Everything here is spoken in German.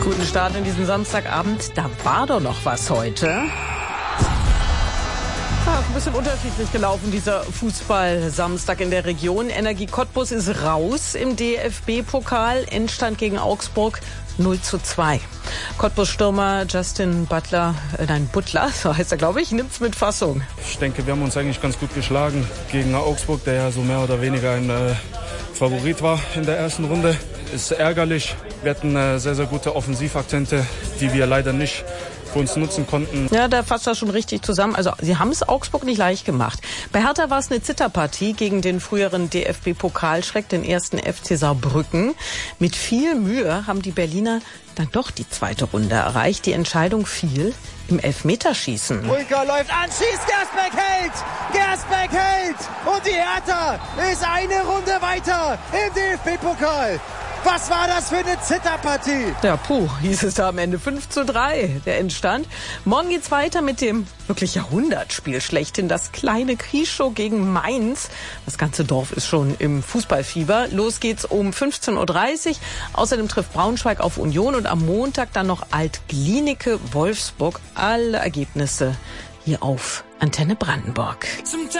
Guten Start in diesen Samstagabend. Da war doch noch was heute. Ein bisschen unterschiedlich gelaufen, dieser Fußball-Samstag in der Region. Energie Cottbus ist raus im DFB-Pokal. Endstand gegen Augsburg 0:2. Cottbus-Stürmer Justin Butler, so heißt er, glaube ich, nimmt's mit Fassung. Ich denke, wir haben uns eigentlich ganz gut geschlagen gegen Augsburg, der ja so mehr oder weniger ein Favorit war in der ersten Runde. Ist ärgerlich. Wir hatten sehr, sehr gute Offensivakzente, die wir leider nicht für uns nutzen konnten. Ja, da fasst das schon richtig zusammen. Also sie haben es Augsburg nicht leicht gemacht. Bei Hertha war es eine Zitterpartie gegen den früheren DFB-Pokalschreck, den ersten FC Saarbrücken. Mit viel Mühe haben die Berliner dann doch die zweite Runde erreicht. Die Entscheidung fiel im Elfmeterschießen. Ulker läuft an, schießt, Gersbeck hält und die Hertha ist eine Runde weiter im DFB-Pokal. Was war das für eine Zitterpartie? Ja, hieß es da am Ende 5:3, der Endstand. Morgen geht's weiter mit dem wirklich Jahrhundertspiel schlechthin, das kleine Krieschow gegen Mainz. Das ganze Dorf ist schon im Fußballfieber. Los geht's um 15:30 Uhr. Außerdem trifft Braunschweig auf Union und am Montag dann noch Alt-Glienicke Wolfsburg. Alle Ergebnisse hier auf Antenne Brandenburg.